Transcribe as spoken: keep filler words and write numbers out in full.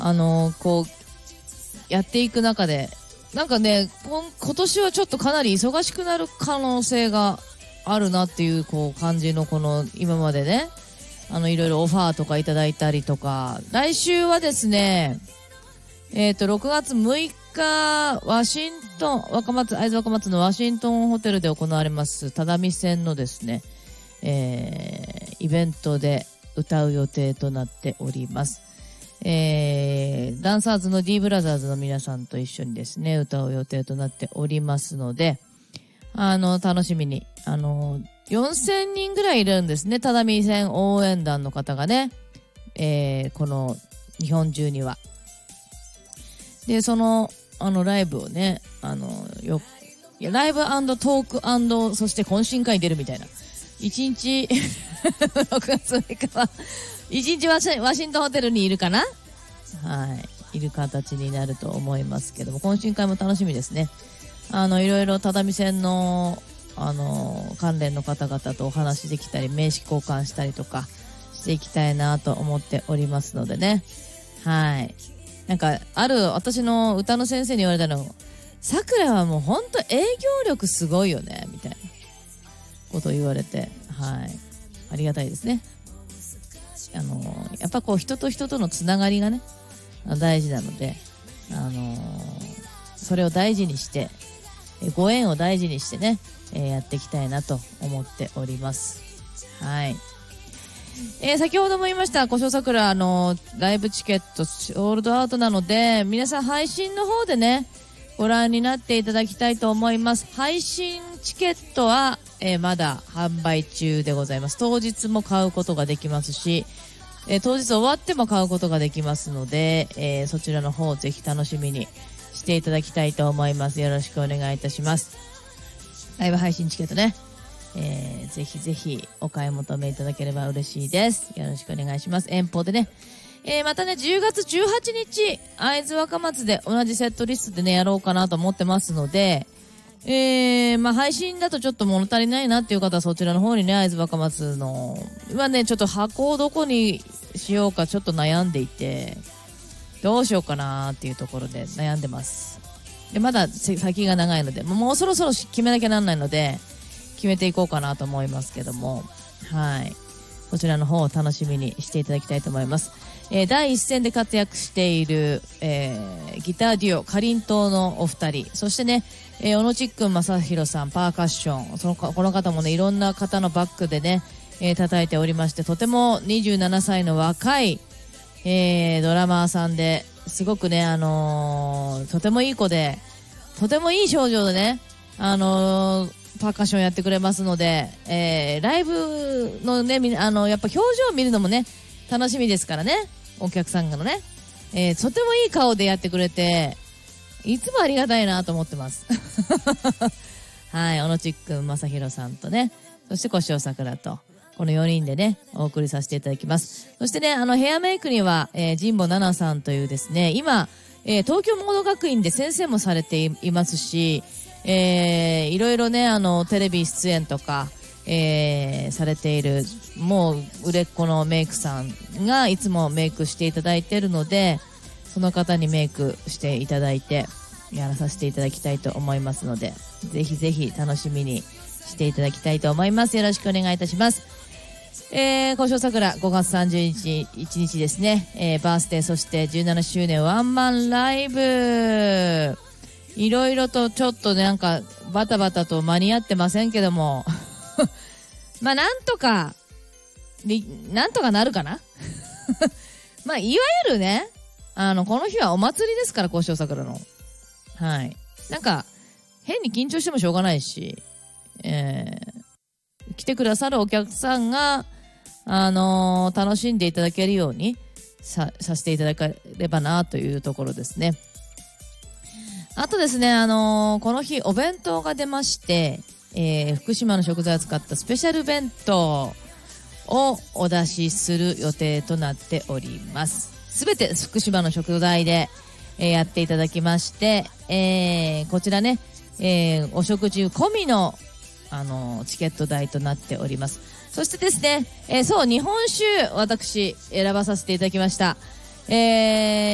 あのー、こうやっていく中でなんかね今年はちょっとかなり忙しくなる可能性があるなっていうこう感じのこの今までねあのいろいろオファーとかいただいたりとか来週はですねえっとろくがつむいかワシントン若松会津若松のワシントンホテルで行われます只見線のですね、えー、イベントで歌う予定となっております。えー、ダンサーズの D ブラザーズの皆さんと一緒にですね歌う予定となっておりますのであの楽しみにあのよんせんにんぐらいいるんですね只見線応援団の方がね、えー、この日本中にはでそのあのライブをねあのよいやライブ&トーク&そして懇親会に出るみたいないちにちろくがつむいかはいちにちワシ、ワシントンホテルにいるかなはいいる形になると思いますけども懇親会も楽しみですね。あのいろいろ只見線のあの関連の方々とお話できたり名刺交換したりとかしていきたいなと思っておりますのでねはいなんかある私の歌の先生に言われたのさくらはもうほんと営業力すごいよねみたいなことを言われてはいありがたいですね。あのやっぱこう人と人とのつながりがね大事なのであのそれを大事にしてご縁を大事にしてね、えー、やっていきたいなと思っております。はい、えー、先ほども言いました小正桜のライブチケットソールドアウトなので皆さん配信の方でねご覧になっていただきたいと思います。配信チケットは、えー、まだ販売中でございます。当日も買うことができますし、えー、当日終わっても買うことができますので、えー、そちらの方をぜひ楽しみにしていただきたいと思います。よろしくお願いいたします。ライブ配信チケットね、えー、ぜひぜひお買い求めいただければ嬉しいです。よろしくお願いします。遠方でね、えー、またねじゅうがつじゅうはちにち会津若松で同じセットリストでねやろうかなと思ってますので、えー、まあ配信だとちょっと物足りないなっていう方はそちらの方にね会津若松の今ねちょっと箱をどこにしようかちょっと悩んでいてどうしようかなっていうところで悩んでます。でまだ先が長いのでもうそろそろ決めなきゃなんないので決めていこうかなと思いますけどもはいこちらの方を楽しみにしていただきたいと思います。えー、第一線で活躍している、えー、ギターデュオかりんとうのお二人そしてね、えー、小野ちっくん正宏さんパーカッションそのこの方もねいろんな方のバックでね、えー、叩いておりましてとてもにじゅうななさいの若い、えー、ドラマーさんですごくねあのー、とてもいい子でとてもいい症状でねあのーパーカッションやってくれますので、えー、ライブのねあのやっぱ表情を見るのもね楽しみですからねお客さんがのね、えー、とてもいい顔でやってくれていつもありがたいなと思ってますはい小野ちっくん正宏さんとねそして小塩桜とこのよにんでねお送りさせていただきます。そしてねあのヘアメイクには、えー、神保奈々さんというですね今、えー、東京モード学院で先生もされて い, いますしえー、いろいろねあのテレビ出演とか、えー、されているもう売れっ子のメイクさんがいつもメイクしていただいているのでその方にメイクしていただいてやらさせていただきたいと思いますのでぜひぜひ楽しみにしていただきたいと思います。よろしくお願いいたします。えー、交渉桜ごがつさんじゅうにちいちにちですね、えー、バースデーそしてじゅうななしゅうねんワンマンライブいろいろとちょっとなんかバタバタと間に合ってませんけどもまあなんとかなんとかなるかなまあいわゆるねあのこの日はお祭りですから交渉桜のはいなんか変に緊張してもしょうがないし、えー、来てくださるお客さんがあのー、楽しんでいただけるように さ, させていただければなというところですね。あとですね、あのー、この日お弁当が出まして、えー、福島の食材を使ったスペシャル弁当をお出しする予定となっております。すべて福島の食材で、えー、やっていただきまして、えー、こちらね、えー、お食事込みの、あのー、チケット代となっております。そしてですね、えー、そう日本酒私選ばさせていただきました。えー